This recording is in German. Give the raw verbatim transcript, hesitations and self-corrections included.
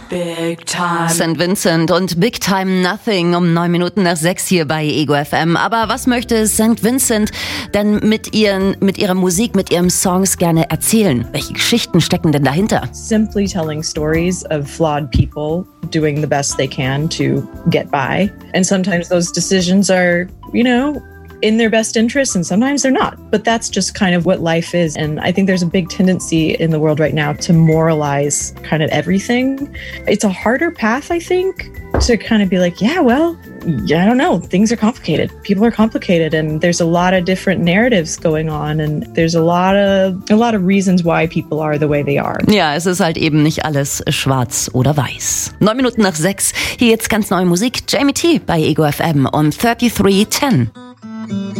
Big Time. Saint Vincent und Big Time Nothing um neun Minuten nach sechs hier bei Ego F M. Aber was möchte Saint Vincent denn mit ihren, mit ihrer Musik, mit ihren Songs gerne erzählen? Welche Geschichten stecken denn dahinter? Simply telling stories of flawed people doing the best they can to get by. And sometimes those decisions are, you know, in their best interest, and sometimes they're not. But that's just kind of what life is. And I think there's a big tendency in the world right now to moralize kind of everything. It's a harder path, I think, to kind of be like, yeah, well, I don't know, things are complicated. People are complicated, and there's a lot of different narratives going on, and there's a lot of a lot of reasons why people are the way they are. Ja, es ist halt eben nicht alles schwarz oder weiß. Neun Minuten nach sechs, hier jetzt ganz neue Musik. Jamie T bei Ego F M und dreiunddreißig zehn.